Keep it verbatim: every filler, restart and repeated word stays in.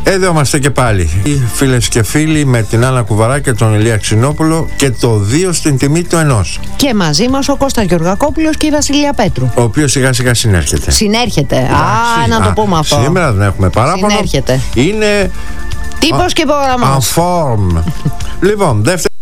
Εδώ είμαστε και πάλι, φίλες και φίλοι, με την Άννα Κουβαρά και τον Ηλία Ξινόπουλο, και το δύο στην τιμή του ενός. Και μαζί μας ο Κώστας Γεωργακόπουλος και η Βασιλεία Πέτρου, ο οποίος σιγά σιγά συνέρχεται. Συνέρχεται. Α, να το πούμε αυτό. Σήμερα δεν έχουμε παράπονο. Συνέρχεται. Είναι τύπος και υπογραμμός. Ανφόρμ. Λοιπόν, δεύτερη.